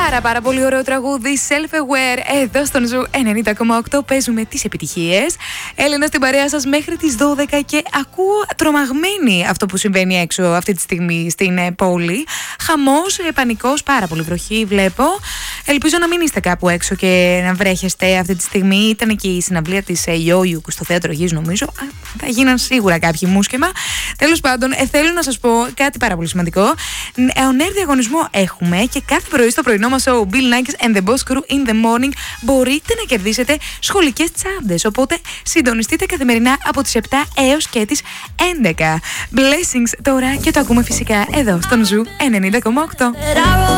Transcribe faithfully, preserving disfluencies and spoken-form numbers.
Πάρα πάρα πολύ ωραίο τραγούδι, Self-Aware, εδώ στον Ζου ενενήντα κόμμα οκτώ. Παίζουμε τις επιτυχίες. Έλενα στην παρέα σας μέχρι τις δώδεκα και ακούω τρομαγμένη αυτό που συμβαίνει έξω αυτή τη στιγμή στην ε, πόλη. Χαμός, ε, πανικός, πάρα πολύ βροχή βλέπω. Ελπίζω να μην είστε κάπου έξω και να βρέχεστε αυτή τη στιγμή. Ήταν και η συναυλία της ε, Ιόγιουκ στο Θέατρο Γης, νομίζω. Α, θα γίναν σίγουρα κάποιοι μουσκεμα. Τέλος πάντων, ε, θέλω να σας πω κάτι πάρα πολύ σημαντικό. Νέο διαγωνισμό έχουμε και κάθε πρωί στο πρωινό μας show Bill Nackis and the Boss Crew in the Morning μπορείτε να κερδίσετε σχολικές τσάντες. Οπότε συντονιστείτε καθημερινά από τις επτά έως και τις έντεκα. Blessings τώρα και το ακούμε φυσικά εδώ στον Ζου ενενήντα κόμμα οκτώ.